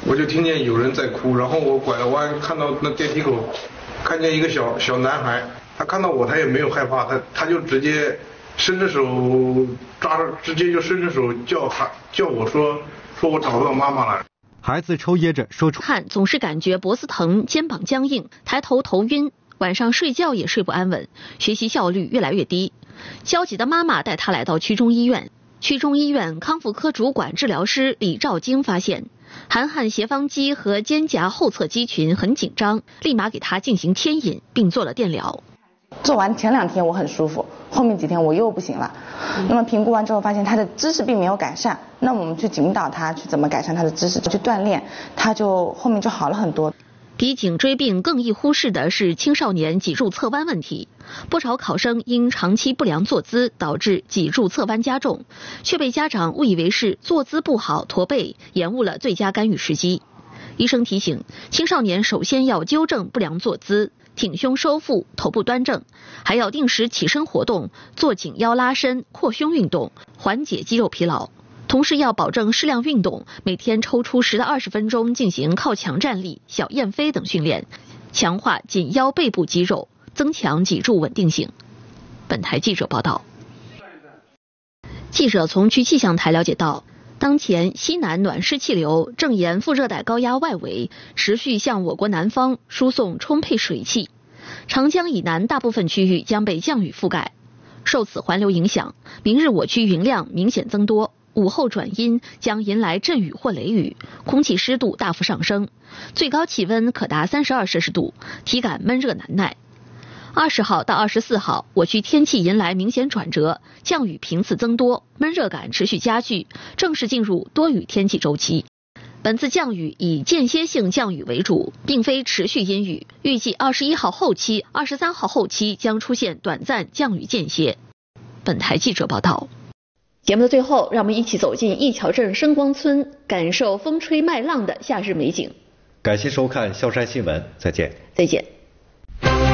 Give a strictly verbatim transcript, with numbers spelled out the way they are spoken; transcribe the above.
我就听见有人在哭，然后我拐了弯，看到那电梯口，看见一个小小男孩，他看到我，他也没有害怕，他他就直接伸着手抓，直接就伸着手叫喊叫我说说我找到妈妈了。 孩子抽噎着说出汗，总是感觉脖子疼、肩膀僵硬、抬头头晕，晚上睡觉也睡不安稳，学习效率越来越低。焦急的妈妈带他来到区中医院，区中医院康复科主管治疗师李兆京发现韩汉斜方肌和肩胛后侧肌群很紧张，立马给他进行牵引，并做了电疗。 做完前两天我很舒服，后面几天我又不行了。那么评估完之后发现他的姿势并没有改善，那我们去引导他去怎么改善他的姿势，去锻炼，他就后面就好了很多。 比颈椎病更易忽视的是青少年脊柱侧弯问题，不少考生因长期不良坐姿导致脊柱侧弯加重，却被家长误以为是坐姿不好驼背，延误了最佳干预时机。医生提醒，青少年首先要纠正不良坐姿，挺胸收腹，头部端正，还要定时起身活动，做颈腰拉伸、扩胸运动，缓解肌肉疲劳。同时要保证适量运动，每天抽出十到二十分钟进行靠墙站立、小燕飞等训练，强化颈腰背部肌肉，增强脊柱稳定性。本台记者报道。记者从区气象台了解到，当前西南暖湿气流正沿副热带高压外围持续向我国南方输送充沛水汽，长江以南大部分区域将被降雨覆盖。受此环流影响，明日我区云量明显增多，午后转阴，将迎来阵雨或雷雨，空气湿度大幅上升，最高气温可达三十二摄氏度，体感闷热难耐。二十号到二十四号，我区天气迎来明显转折，降雨频次增多，闷热感持续加剧，正式进入多雨天气周期。本次降雨以间歇性降雨为主，并非持续阴雨，预计二十一号后期、二十三号后期将出现短暂降雨间歇。本台记者报道。节目的最后，让我们一起走进义桥镇升光村，感受风吹麦浪的夏日美景。 感谢收看萧山新闻，再见。 再见。